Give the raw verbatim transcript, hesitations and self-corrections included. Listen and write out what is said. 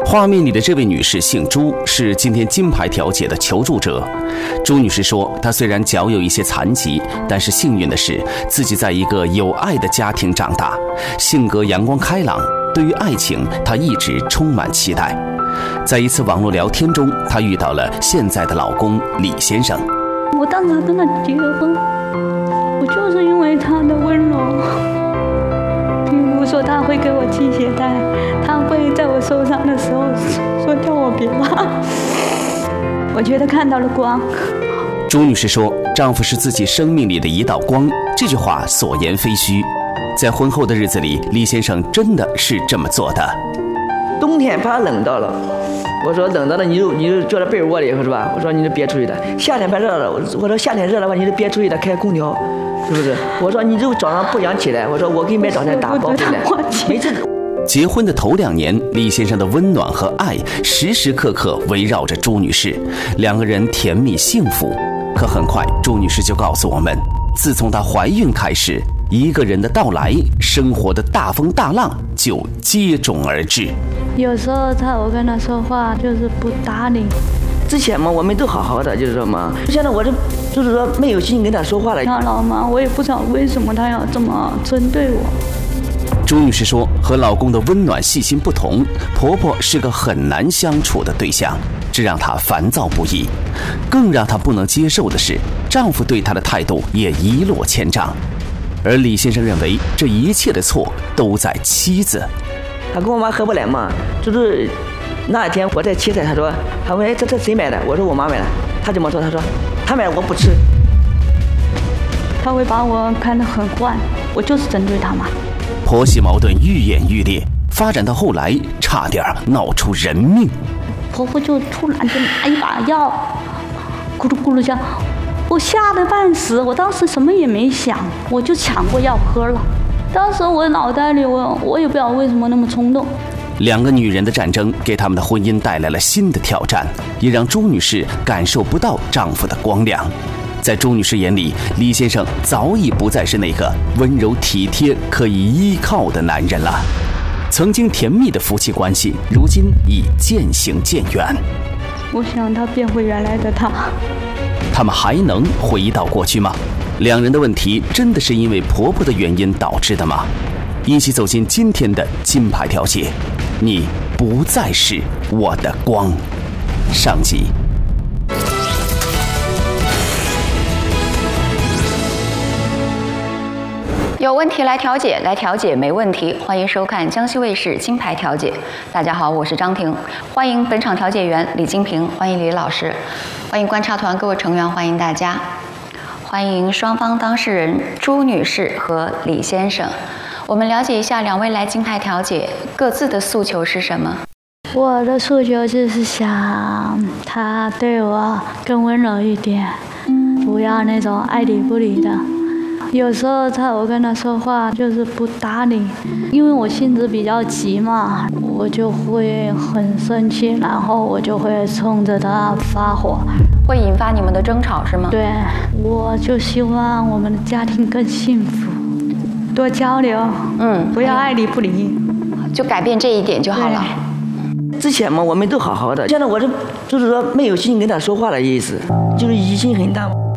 画面里的这位女士姓朱，是今天金牌调解的求助者。朱女士说，她虽然脚有一些残疾，但是幸运的是自己在一个有爱的家庭长大，性格阳光开朗，对于爱情她一直充满期待。在一次网络聊天中，她遇到了现在的老公李先生。 我当时跟他结婚，我就是因为他的温柔，比如说他会给我系鞋带，他会在我受伤的时候说叫我别怕，我觉得看到了光。 朱女士说，丈夫是自己生命里的一道光，这句话所言非虚。在婚后的日子里，李先生真的是这么做的。 冬天怕冷到了，我说冷到了你就你就坐在被窝里是吧？我说你就别出去的。夏天怕热了，我我说夏天热的话你就别出去的，开空调，是不是？我说你就早上不想起来，我说我给你买早餐打包回来。每次结婚的头两年，李先生的温暖和爱时时刻刻围绕着朱女士，两个人甜蜜幸福。可很快，朱女士就告诉我们，自从她怀孕开始，一个人的到来，生活的大风大浪就接踵而至。 有时候他我跟他说话就是不搭理。 之前嘛，我们都好好的，就是说嘛，现在我这就是说没有心跟他说话了。 他老妈，我也不知道为什么他要这么针对我。 朱女士说，和老公的温暖细心不同，婆婆是个很难相处的对象，这让她烦躁不已。更让她不能接受的是，丈夫对她的态度也一落千丈。而李先生认为，这一切的错都在妻子。 他跟我妈合不来嘛，就是那一天我在切菜，他说，他问，哎，这这谁买的？我说我妈买的。他怎么说？他说他买我不吃。 他会把我看得很坏，我就是针对他嘛。 婆媳矛盾愈演愈烈，发展到后来差点闹出人命。 婆婆就突然就拿一把药，咕噜咕噜叫，我吓得半死。我当时什么也没想，我就抢过药喝了。当时我脑袋里我我也不知道为什么那么冲动。 两个女人的战争给他们的婚姻带来了新的挑战，也让朱女士感受不到丈夫的光亮。在朱女士眼里，李先生早已不再是那个温柔体贴可以依靠的男人了。曾经甜蜜的夫妻关系，如今已渐行渐远。 我想他变回原来的他。 他们还能回到过去吗？两人的问题真的是因为婆婆的原因导致的吗？一起走进今天的金牌调解，你不再是我的光。上集。 有问题来调解，来调解没问题。欢迎收看江西卫视金牌调解。大家好，我是张婷，欢迎本场调解员李金平，欢迎李老师，欢迎观察团各位成员，欢迎大家，欢迎双方当事人朱女士和李先生。我们了解一下两位来金牌调解各自的诉求是什么？ 我的诉求就是想他对我更温柔一点，不要那种爱理不理的。有时候他我跟他说话就是不搭理，因为我性子比较急嘛，我就会很生气，然后我就会冲着他发火， 会引发你们的争吵是吗？ 对，我就希望我们的家庭更幸福，多交流，嗯，不要爱理不理， 就改变这一点就好了。 之前嘛，我们都好好的，现在我这就是说没有心跟他说话的意思，就是疑心很大。